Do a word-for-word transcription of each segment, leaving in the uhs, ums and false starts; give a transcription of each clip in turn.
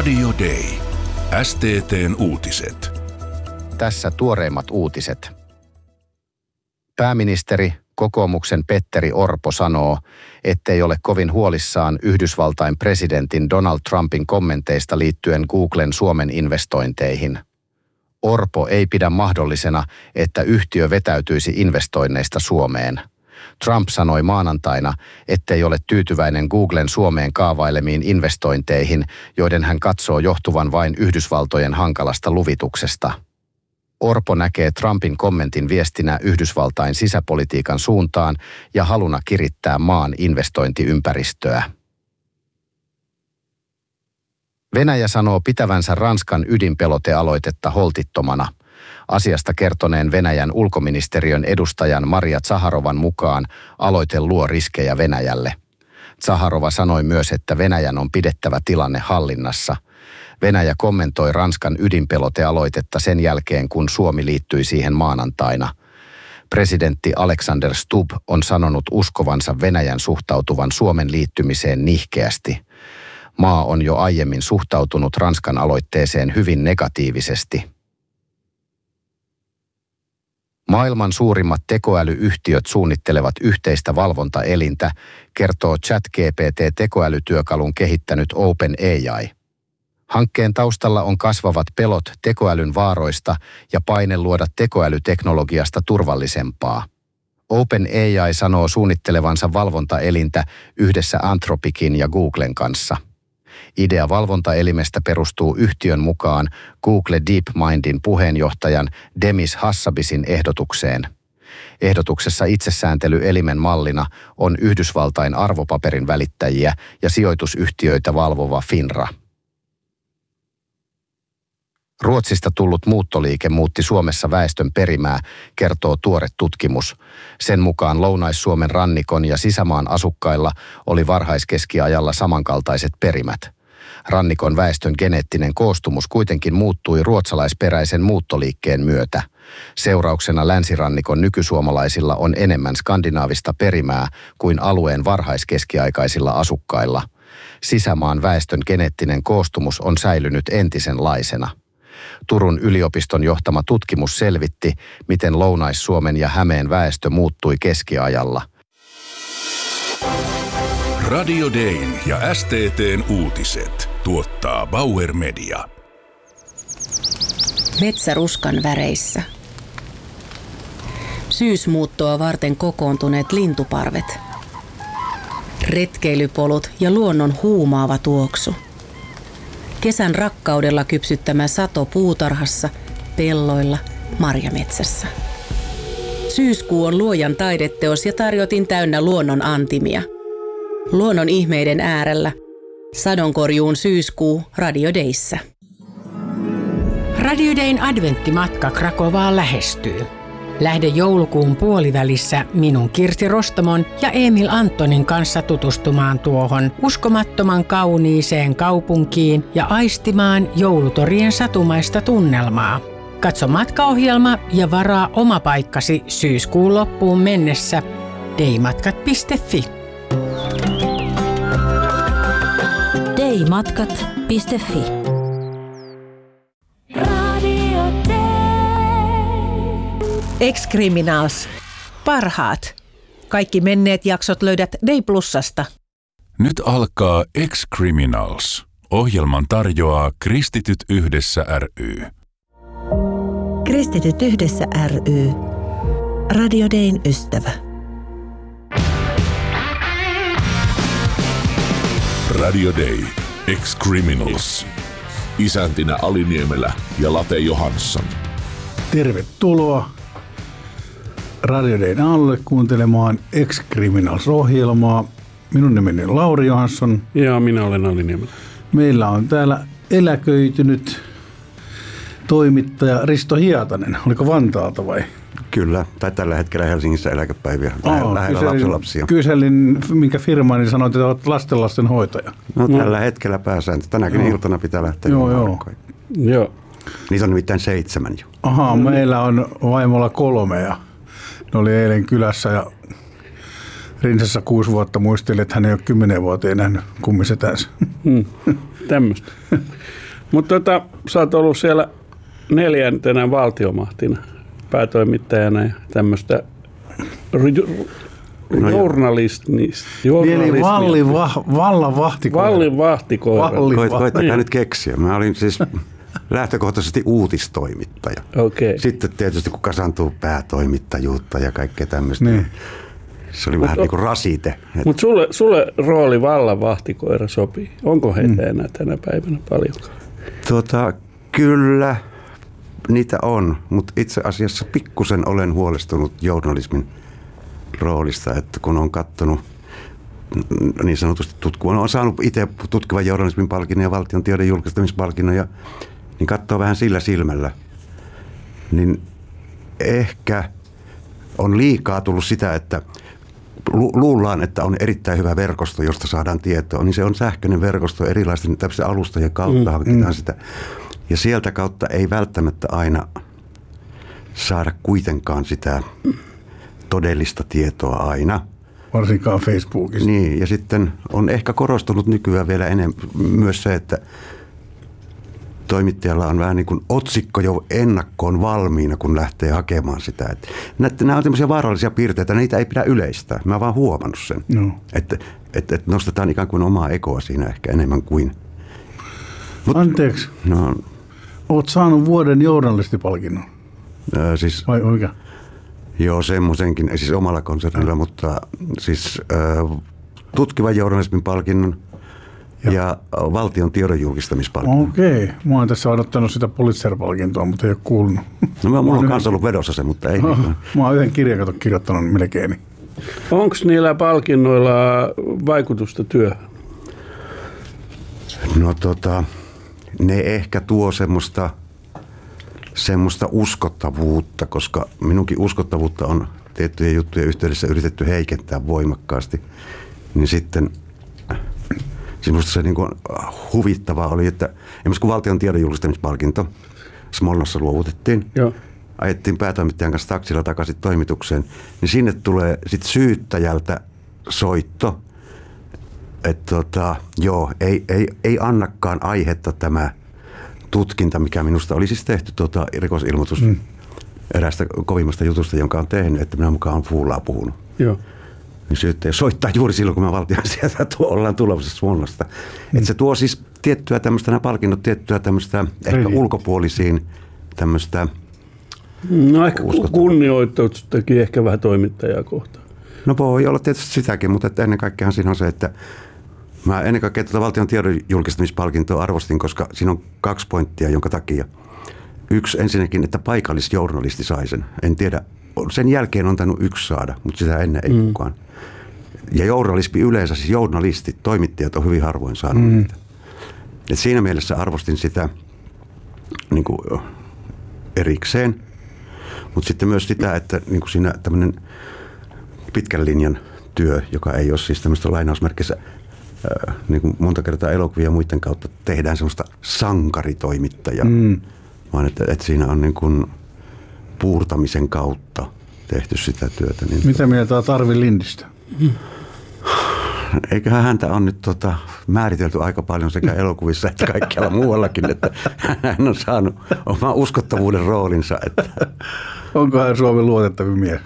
Radio Day. S T T:n uutiset. Tässä tuoreimmat uutiset. Pääministeri, kokoomuksen Petteri Orpo sanoo, ettei ole kovin huolissaan Yhdysvaltain presidentin Donald Trumpin kommenteista liittyen Googlen Suomen investointeihin. Orpo ei pidä mahdollisena, että yhtiö vetäytyisi investoinneista Suomeen. Trump sanoi maanantaina, ettei ole tyytyväinen Googlen Suomeen kaavailemiin investointeihin, joiden hän katsoo johtuvan vain Yhdysvaltojen hankalasta luvituksesta. Orpo näkee Trumpin kommentin viestinä Yhdysvaltain sisäpolitiikan suuntaan ja haluna kirittää maan investointiympäristöä. Venäjä sanoo pitävänsä Ranskan ydinpelotealoitetta holtittomana. Asiasta kertoneen Venäjän ulkoministeriön edustajan Maria Zaharovan mukaan aloite luo riskejä Venäjälle. Zaharova sanoi myös, että Venäjän on pidettävä tilanne hallinnassa. Venäjä kommentoi Ranskan ydinpelotealoitetta sen jälkeen, kun Suomi liittyi siihen maanantaina. Presidentti Alexander Stubb on sanonut uskovansa Venäjän suhtautuvan Suomen liittymiseen nihkeästi. Maa on jo aiemmin suhtautunut Ranskan aloitteeseen hyvin negatiivisesti. Maailman suurimmat tekoälyyhtiöt suunnittelevat yhteistä valvontaelintä, kertoo ChatGPT-tekoälytyökalun kehittänyt OpenAI. Hankkeen taustalla on kasvavat pelot tekoälyn vaaroista ja paine luoda tekoälyteknologiasta turvallisempaa. OpenAI sanoo suunnittelevansa valvontaelintä yhdessä Anthropicin ja Googlen kanssa. Idea valvontaelimestä perustuu yhtiön mukaan Google DeepMindin puheenjohtajan Demis Hassabisin ehdotukseen. Ehdotuksessa itsesääntelyelimen mallina on Yhdysvaltain arvopaperin välittäjiä ja sijoitusyhtiöitä valvova FINRA. Ruotsista tullut muuttoliike muutti Suomessa väestön perimää, kertoo tuore tutkimus. Sen mukaan Lounais-Suomen rannikon ja sisämaan asukkailla oli varhaiskeskiajalla samankaltaiset perimät. Rannikon väestön geneettinen koostumus kuitenkin muuttui ruotsalaisperäisen muuttoliikkeen myötä. Seurauksena länsirannikon nykysuomalaisilla on enemmän skandinaavista perimää kuin alueen varhaiskeskiaikaisilla asukkailla. Sisämaan väestön geneettinen koostumus on säilynyt entisenlaisena. Turun yliopiston johtama tutkimus selvitti, miten Lounais-Suomen ja Hämeen väestö muuttui keskiajalla. Radio Dayn ja S T T:n uutiset tuottaa Bauer Media. Metsäruskan väreissä. Syysmuuttoa varten kokoontuneet lintuparvet. Retkeilypolut ja luonnon huumaava tuoksu. Kesän rakkaudella kypsyttämä sato puutarhassa, pelloilla, marjametsässä. Syyskuu on luojan taideteos ja tarjotin täynnä luonnon antimia. Luonnon ihmeiden äärellä. Sadonkorjuun syyskuu Radio Dayssä. Radio Dayn adventtimatka Krakovaan lähestyy. Lähde joulukuun puolivälissä minun Kirsti Rostamon ja Emil Antonin kanssa tutustumaan tuohon uskomattoman kauniiseen kaupunkiin ja aistimaan joulutorien satumaista tunnelmaa. Katso matkaohjelma ja varaa oma paikkasi syyskuun loppuun mennessä daymatkat piste fi. daymatkat piste fi. Ex-Criminals. Parhaat. Kaikki menneet jaksot löydät Day Plusasta. Nyt alkaa Ex-Criminals. Ohjelman tarjoaa Kristityt yhdessä ry. Kristityt yhdessä ry. Radio Dayn ystävä. Radio Day. Ex-Criminals. Isäntinä Ali Niemelä ja Late Johansson. Tervetuloa Radio Dayn alle kuuntelemaan Ex-Criminals-ohjelmaa. Minun nimeni on Lauri Johansson. Ja minä olen Ali Niemelä. Meillä on täällä eläköitynyt toimittaja Risto Hietanen. Oliko Vantaalta vai? Kyllä, tai tällä hetkellä Helsingissä eläkepäiviä. Lähellä, lähellä lapsenlapsia. Kyselin, minkä firman, niin sanoit, että olet lastenlasten hoitaja. No, no tällä hetkellä pääsääntö. Tänäkin joo. iltana pitää lähteä. Joo, joo. joo. Niitä on nimittäin seitsemän jo. Ahaa, meillä on vaimolla kolme ja ne oli eilen kylässä ja prinsessa kuusi vuotta muisteli, että hän ei ole kymmenen vuoteen nähnyt kummisetänsä. Hmm, tämmöistä. Mutta tota, sä oot ollut siellä neljäntenä valtiomahtina päätoimittajana ja tämmöistä No journalistista. Eli valli, va, vallan vahtikoira. Vallin vahtikoira. Koit, koittakaa niin. nyt keksiä. Mä olin siis lähtökohtaisesti uutistoimittaja. Okay. Sitten tietysti kun kasantuu päätoimittajuutta ja kaikkea tämmöistä. Niin. Se oli mut vähän o- niin kuin rasite. Mutta sulle, sulle rooli vallan vahtikoira sopii. Onko heitä mm. enää tänä päivänä paljonkaan? Tota, kyllä niitä on, mutta itse asiassa pikkusen olen huolestunut journalismin roolista, että kun on katsonut niin sanotusti tutkivan, on saanut itse tutkivan journalismin palkinnon ja valtion tiedon julkistamispalkinnon, ja, niin katsoo vähän sillä silmällä, niin ehkä on liikaa tullut sitä, että lu- luullaan, että on erittäin hyvä verkosto, josta saadaan tietoa, niin se on sähköinen verkosto erilaisten tämmöisten alustojen kautta, mm, hankitaan mm. sitä. Ja sieltä kautta ei välttämättä aina saada kuitenkaan sitä todellista tietoa aina. Varsinkaan Facebookissa. Niin, ja sitten on ehkä korostunut nykyään vielä enemmän myös se, että toimittajalla on vähän niin kuin otsikko jo ennakkoon valmiina, kun lähtee hakemaan sitä. Että nämä on tämmöisiä vaarallisia piirteitä, niitä ei pidä yleistää. Mä oon vaan huomannut sen, no. että, että, että nostetaan ikään kuin omaa ekoa siinä ehkä enemmän kuin. Mut, Anteeksi, no, oot saanut vuoden journalistipalkinnon. Ää, siis, vai oikein? Joo, semmoisenkin, siis omalla konsernilla, no. mutta siis äh, tutkivan journalismin palkinnon ja, ja valtion tiedon julkistamispalkinnon. Okei, mä oon tässä odottanut sitä Pulitzer-palkintoa, mutta ei ole kuulunut. No mä, mulla on myös ollut vedossa se, mutta ei. No, mä oon yhden kirjan kirjoittanut melkein. Onko niillä palkinnoilla vaikutusta työhön? No tota, ne ehkä tuo semmoista... semmoista uskottavuutta, koska minunkin uskottavuutta on tiettyjen juttujen yhteydessä yritetty heikentää voimakkaasti, niin sitten semmoista se niin kuin huvittavaa oli, että esimerkiksi kun valtion tiedon julkistamispalkinto Smolnassa luovutettiin, Joo. ajettiin päätoimittajan kanssa taksilla takaisin toimitukseen, niin sinne tulee sitten syyttäjältä soitto, että tota, joo, ei, ei, ei annakaan aihetta tämä tutkinta, mikä minusta oli siis tehty tuota rikosilmoitus mm. eräästä kovimmasta jutusta, jonka on tehnyt, että minä mukaan on fuulaa puhunut. Joo. Niin syyttäjä soittaa juuri silloin, kun me valtion sieltä tuo, ollaan tulossa Smolnasta. Mm. Että se tuo siis tiettyä tämmöistä, nämä palkinnot, tiettyä tämmöistä ehkä Ei. ulkopuolisiin tämmöistä no ehkä kunnioitustakin ehkä vähän toimittajaa kohtaan. No voi olla tietysti sitäkin, mutta että ennen kaikkea siinä on se, että mä ennen kaikkea tuota valtion tiedon julkistamispalkintoa arvostin, koska siinä on kaksi pointtia, jonka takia. Yksi ensinnäkin, että paikallisjournalisti sai sen. En tiedä, sen jälkeen on tainnut yksi saada, mutta sitä ennen ei mm. kukaan. Ja journalismi yleensä, siis journalistit, toimittajat on hyvin harvoin saanut mm. niitä. Et siinä mielessä arvostin sitä niin kuin erikseen, mutta sitten myös sitä, että niin kuin siinä tämmöinen pitkän linjan työ, joka ei ole siis tämmöistä lainausmerkissä, niin kuin monta kertaa elokuvia muiden kautta tehdään semmoista sankaritoimittajaa, mm. vaan että, että siinä on niin kuin puurtamisen kautta tehty sitä työtä. Niin mitä mieltä on Tarvi Lindistä? Mm. Eiköhän häntä on nyt tota, määritelty aika paljon sekä elokuvissa että kaikkialla muuallakin, että hän on saanut oman uskottavuuden roolinsa. Että onko hän Suomen luotettavin mies?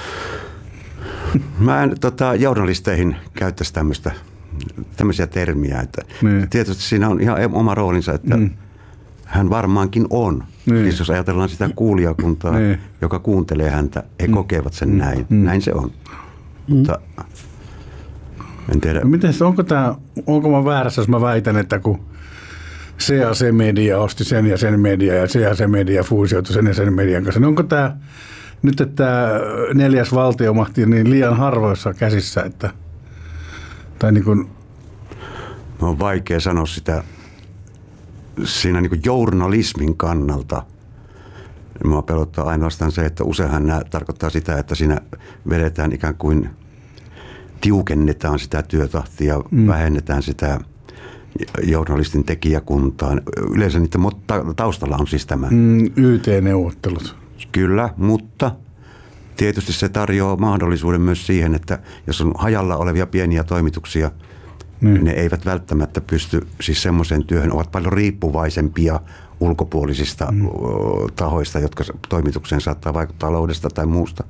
Mä en tota, journalisteihin käyttäisi tämmöistä tämmöisiä termiä, että niin. Tietysti siinä on ihan oma roolinsa, että mm. hän varmaankin on. Niin. Siis jos ajatellaan sitä kuulijakuntaa, niin. joka kuuntelee häntä, he mm. kokevat sen näin. Mm. Näin se on. Mm. Mutta en tiedä. No miten, onko, tämä, onko mä väärässä, jos mä väitän, että kun C A C-media osti sen ja sen media ja C A C-media fuusioitui sen ja sen median kanssa, niin onko tämä nyt, että tämä neljäs valtiomahti niin liian harvoissa käsissä, että tai niin kuin on vaikea sanoa sitä siinä niin kuin journalismin kannalta. Minua pelottaa ainoastaan se, että useinhan nämä tarkoittaa sitä, että siinä vedetään ikään kuin tiukennetaan sitä työtahtia, mm. vähennetään sitä journalistin tekijäkuntaa. Yleensä niiden taustalla on siis tämä. Mm, Y T-neuvottelut. Kyllä, mutta tietysti se tarjoaa mahdollisuuden myös siihen, että jos on hajalla olevia pieniä toimituksia, niin ne eivät välttämättä pysty siis semmoiseen työhön, ovat paljon riippuvaisempia ulkopuolisista mm. tahoista, jotka toimitukseen saattaa vaikuttaa taloudesta tai muusta.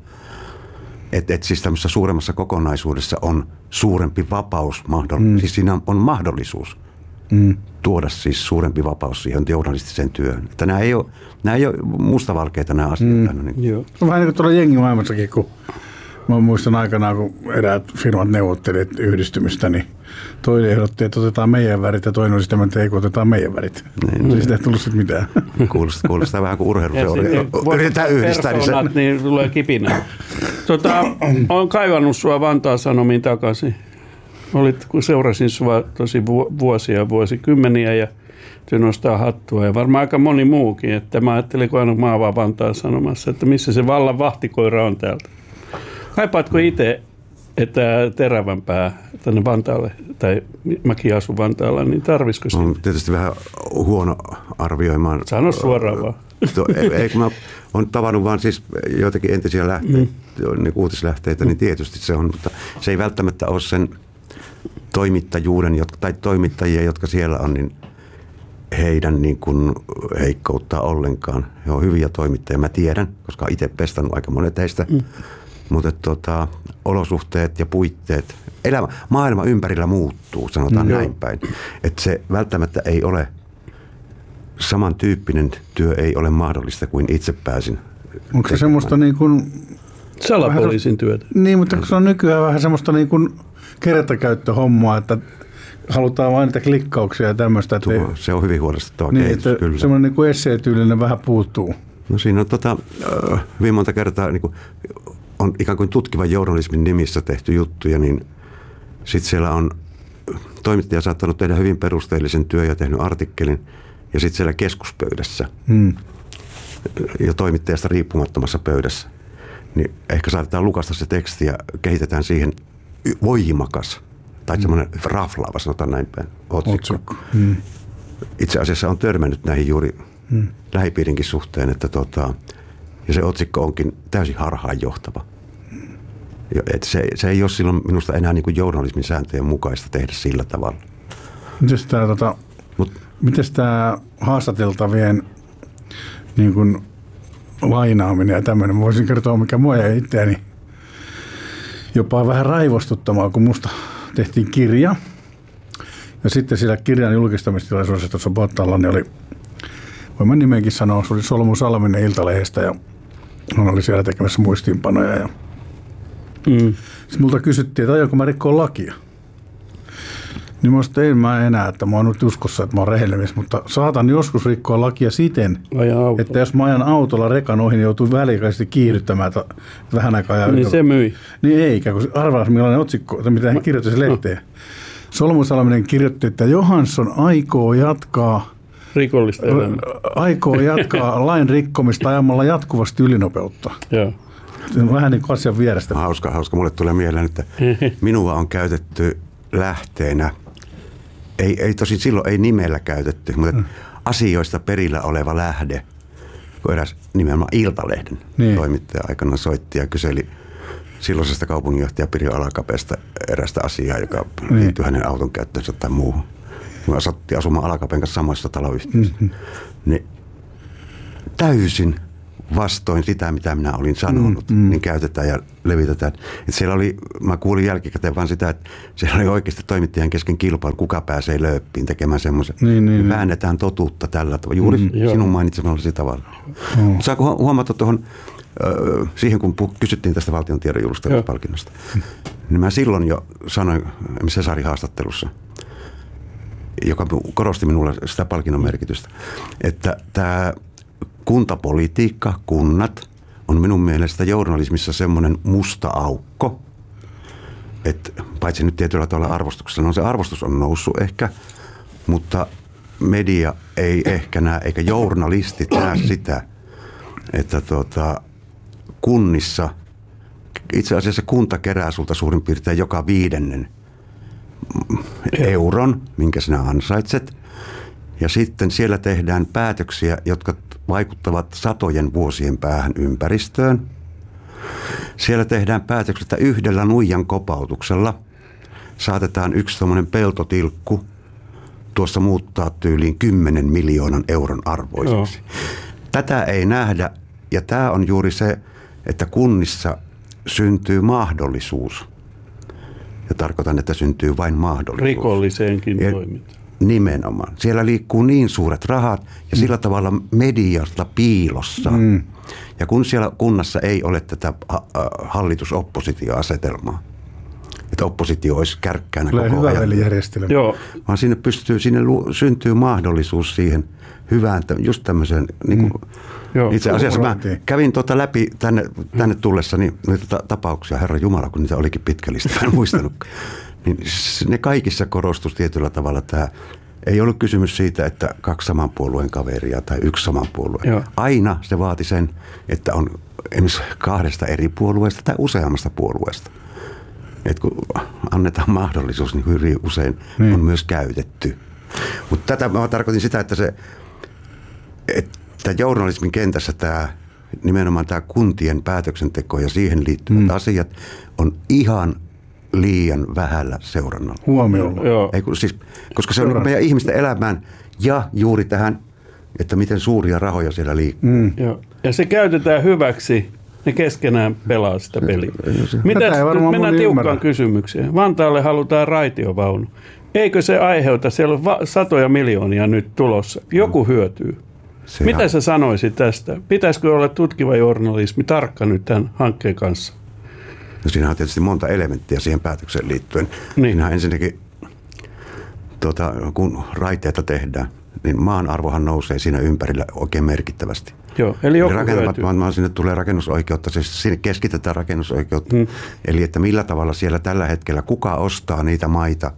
Että et siis tämmöisessä suuremmassa kokonaisuudessa on suurempi vapaus, mahdollisuus. Mm. Siis siinä on mahdollisuus mm. tuoda siis suurempi vapaus siihen journalistiseen työhön. Että nämä ei ole, nämä ei ole mustavalkeita nämä asiat. Mm. Niin. Joo. On vähän niin kuin tuolla jengimaailmassakin, kun mä muistan aikanaan, kun eräät firmat neuvottelivat yhdistymistä, niin toinen ehdotti, että otetaan meidän värit ja toinen oli sitä, että ei kun otetaan meidän värit. Niin, siis ei tullut sitten mitään. Kuulostaa, kuulostaa vähän kuin urheiluseura. Yritetään yhdistää. Niin, se... niin tulee kipinä. Tota, olen kaivannut sua Vantaan Sanomiin takaisin. Olit, kun seurasin sua tosi vuosia, vuosikymmeniä ja se nostaa hattua ja varmaan aika moni muukin. Että mä ajattelin, kun aina mä oon vaan Vantaan Sanomassa, että missä se vallan vahtikoira on täältä. Kaipaatko itse, että terävämpää tänne Vantaalle, tai mäkin asun Vantaalla, niin tarvisiko sitä? On tietysti vähän huono arvioimaan. Sano suoraan vaan. Ei, kun mä olen tavannut vaan siis joitakin entisiä lähteitä, mm. niin uutislähteitä, niin tietysti se on, mutta se ei välttämättä ole sen toimittajuuden tai toimittajia, jotka siellä on, niin heidän niin kuin heikkouttaa ollenkaan. He on hyviä toimittajia, mä tiedän, koska olen itse pestannut aika monet heistä. Mm. Mutta tota, olosuhteet ja puitteet, elämä, maailma ympärillä muuttuu, sanotaan mm, näin päin. Että se välttämättä ei ole, samantyyppinen työ ei ole mahdollista kuin itse pääsin. Onko se semmoista niin kuin... Salapoliisin työtä. Niin, mutta se on nykyään vähän semmoista niin kuin kertakäyttöhommaa, että halutaan vain niitä klikkauksia ja tämmöistä. Että Tuo, se on hyvin huolestuttava niin, kehitys, että kyllä. Semmoinen niin kuin esseetyylinen vähän puuttuu. No siinä on tota, hyvin monta kertaa... Niin kuin, on ikään kuin tutkivan journalismin nimissä tehty juttuja, niin sitten siellä on toimittaja saattanut tehdä hyvin perusteellisen työn ja tehnyt artikkelin, ja sitten siellä keskuspöydässä hmm. ja toimittajasta riippumattomassa pöydässä, niin ehkä saatetaan lukasta se teksti ja kehitetään siihen voimakas tai hmm. semmoinen raflaava, sanotaan näin päin, otsikko. otsikko. Hmm. Itse asiassa on törmännyt näihin juuri hmm. lähipiirinkin suhteen, että tota, ja se otsikko onkin täysin harhaanjohtava. Et se, se ei ole silloin minusta enää niin kuin journalismin sääntöjen mukaista tehdä sillä tavalla. Mites tämä tota, haastateltavien niin kuin lainaaminen ja tämmöinen? Mä voisin kertoa, mikä mua ja itseäni jopa vähän raivostuttamaan, kun musta tehtiin kirja. Ja sitten siellä kirjan julkistamistilaisuudessa tuossa Bottalla niin oli, voin mä nimenkin sanoa, se oli Solmu Salminen Iltalehdestä ja hän oli siellä tekemässä muistiinpanoja. Ja mm. Sitten multa kysyttiin, että aionko mä rikkoa lakia. Niin mä sanoin, en mä enää, että mä oon nyt uskossa, että mä oon rehellinen, mutta saatan joskus rikkoa lakia siten, että jos mä ajan autolla rekan ohi, niin joutuu väliaikaisesti kiihdyttämään vähän aikaa. Niin se myi. Niin eikä, kun arvaas millainen otsikko, tai mitä hän kirjoitti se lehteen. No. Solmu Salminen kirjoitti, että Johansson aikoo jatkaa rikollista elämää. Aikoo jatkaa lain rikkomista ajamalla jatkuvasti ylinopeutta. Joo. Vähän niin kuin asian vierestä. Hauska, hauska. Mulle tulee mieleen, että minua on käytetty lähteenä, ei, ei tosin silloin ei nimellä käytetty, mutta mm. asioista perillä oleva lähde, kun eräs nimenomaan Iltalehden niin. toimittaja aikana soitti ja kyseli silloisesta kaupunginjohtaja Pirjo Alakapeesta erästä asiaa, joka niin. liittyy hänen auton käyttöönsä tai muuhun. Me satuttiin asumaan Alakapen kanssa samoissa taloyhtiöissä. Mm-hmm. Niin täysin vastoin sitä, mitä minä olin sanonut, mm-hmm. niin käytetään ja levitetään. Et siellä oli, mä kuulin jälkikäteen vaan sitä, että siellä oli oikeasti toimittajan kesken kilpailu, kuka pääsee lööppiin tekemään semmoisen. Niin, niin, väännetään niin. totuutta tällä tavalla, juuri mm-hmm. sinun mainitsemallasi tavalla. Mm-hmm. Saako huomata tuohon, äh, siihen kun kysyttiin tästä valtion tiedon julistamispalkinnosta, niin mä silloin jo sanoin Cesarin haastattelussa, joka korosti minulle sitä palkinnon merkitystä, että tämä kuntapolitiikka, kunnat, on minun mielestä journalismissa semmoinen musta aukko, että paitsi nyt tietyllä tavalla arvostuksessa, no se arvostus on noussut ehkä, mutta media ei ehkä näe, eikä journalistit näe sitä, että tuota, kunnissa, itse asiassa kunta kerää sulta suurin piirtein joka viidennen euron, minkä sinä ansaitset. Ja sitten siellä tehdään päätöksiä, jotka vaikuttavat satojen vuosien päähän ympäristöön. Siellä tehdään päätökset, että yhdellä nuijan kopautuksella saatetaan yksi tommoinen peltotilkku tuossa muuttaa tyyliin kymmenen miljoonan euron arvoiseksi. Joo. Tätä ei nähdä, ja tämä on juuri se, että kunnissa syntyy mahdollisuus. Ja tarkoitan, että syntyy vain mahdollisuus. Rikolliseenkin toimintaan. Nimenomaan. Siellä liikkuu niin suuret rahat ja mm. sillä tavalla mediasta piilossa. Mm. Ja kun siellä kunnassa ei ole tätä hallitus-oppositioasetelmaa, että oppositio olisi kärkkäänä Tulee koko hyvä ajan. velijärjestelmä. Joo. Vaan sinne, pystyy, sinne lu, syntyy mahdollisuus siihen hyvään, just tämmöiseen, niin kuin, mm. itse asiassa mä kävin tuota läpi tänne, tänne tullessani noita ta- tapauksia, Herra Jumala, kun niitä olikin pitkä lista, en muistanut. Niin ne kaikissa korostus tietyllä tavalla tämä, ei ollut kysymys siitä, että kaksi saman puolueen kaveria tai yksi saman puolueen. Joo. Aina se vaati sen, että on esimerkiksi kahdesta eri puolueesta tai useammasta puolueesta. Että kun annetaan mahdollisuus, niin hyvin usein hmm. on myös käytetty. Mutta tätä mä tarkoitin sitä, että se, että journalismin kentässä tämä, nimenomaan tämä kuntien päätöksenteko ja siihen liittyvät hmm. asiat on ihan liian vähällä seurannalla. Huomiolla. Joo. Ei, siis, koska se on meidän ihmisten elämään ja juuri tähän, että miten suuria rahoja siellä liikkuu. Hmm. Joo. Ja se käytetään hyväksi. Ne keskenään pelaa sitä peliä. Mitäs, mennään tiukkaan kysymykseen. Vantaalle halutaan raitiovaunu. Eikö se aiheuta, siellä on va- satoja miljoonia nyt tulossa. Joku hyötyy. Se Mitä on. Sä sanoisit tästä? Pitäisikö olla tutkiva journalismi tarkka nyt tämän hankkeen kanssa? No siinä on tietysti monta elementtiä siihen päätökseen liittyen. Niin. Siinähän ensinnäkin, tuota, kun raiteita tehdään, niin maan arvohan nousee siinä ympärillä oikein merkittävästi. Joo, eli joku rakentamattomaan sinne tulee rakennusoikeutta, siis sinne keskitetään rakennusoikeutta. Hmm. Eli että millä tavalla siellä tällä hetkellä, kuka ostaa niitä maita,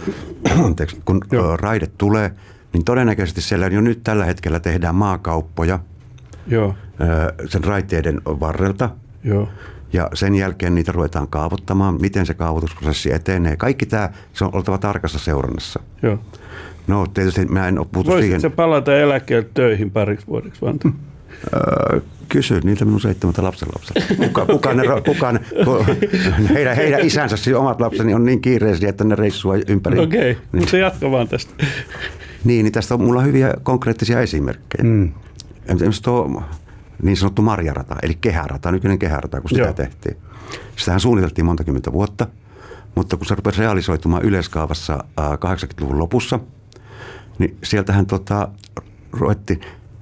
kun Joo. raide tulee, niin todennäköisesti siellä jo nyt tällä hetkellä tehdään maakauppoja Joo. sen raiteiden varrelta. Joo. Ja sen jälkeen niitä ruvetaan kaavoittamaan, miten se kaavoitusprosessi etenee. Kaikki tämä, se on oltava tarkassa seurannassa. Joo. No tietysti mä en ole puhuttu siihen. Voisitko sä palata eläkkeelle töihin pariksi vuodeksi, Vanta? Öö, kysy niiltä minun seitsemältä lapsenlapselta. Kuka, kuka ne, kuka ne, heidän, heidän isänsä, siis omat lapseni on niin kiireisiä, että ne reissua ympäri. Okei, okay, mutta se jatka vaan tästä. Niin, niin tästä on mulla hyviä konkreettisia esimerkkejä. Mm. Esimerkiksi tuo niin sanottu Marjarata, eli kehärata, nykyinen kehärata, kun sitä Joo. tehtiin. Sitähän suunniteltiin monta kymmentä vuotta, mutta kun se rupesi realisoitumaan yleiskaavassa äh, kahdeksankymmentäluvun lopussa, niin sieltähän tota, ruvettiin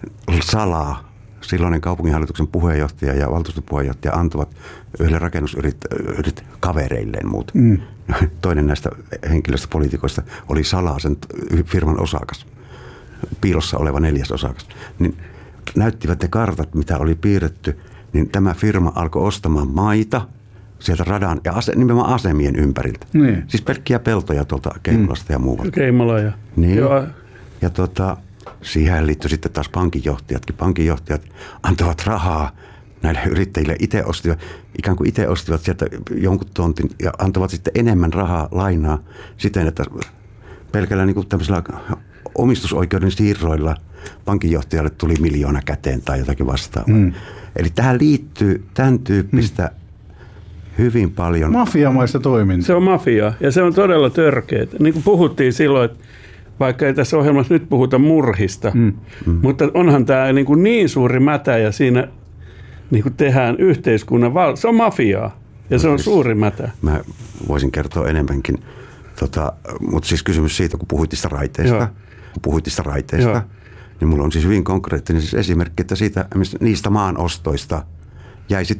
salaa. Silloinen kaupunginhallituksen puheenjohtaja ja valtuustopuheenjohtaja antavat yhdelle rakennusyrit kavereilleen muut. Mm. Toinen näistä henkilöistä poliitikoista oli salaa sen firman osakas, piilossa oleva neljäs osakas. Niin näyttivät ne kartat, mitä oli piirretty, niin tämä firma alkoi ostamaan maita sieltä radan ja ase, nimenomaan asemien ympäriltä. Mm. Siis pelkkiä peltoja tuolta Keimolasta mm. ja muualta. Keimola ja... Niin. Joo. Ja tota... Siihen liittyy sitten taas pankinjohtajatkin. Pankinjohtajat antavat rahaa näille yrittäjille. Itse ostivat, ikään kuin itse ostivat sieltä jonkun tontin ja antavat sitten enemmän rahaa lainaa siten, että pelkällä niin kuin tämmöisellä omistusoikeuden siirroilla pankinjohtajalle tuli miljoona käteen tai jotakin vastaavaa. Mm. Eli tähän liittyy tämän tyyppistä mm. hyvin paljon. Mafiamaista toimintaa. Se on mafiaa ja se on todella törkeää. Niin kuin puhuttiin silloin, että vaikka ei tässä ohjelmassa nyt puhuta murhista, mm. Mm. mutta onhan tämä niin, kuin niin suuri mätä ja siinä niin kuin tehdään yhteiskunnan val- se on mafiaa ja no se on siis, suuri mätä. Mä voisin kertoa enemmänkin, tota, mutta siis kysymys siitä, kun puhuit niistä raiteista, Joo. kun puhuit niistä raiteista, Joo. niin mulla on siis hyvin konkreettinen siis esimerkki, että siitä, niistä maanostoista jäi sitten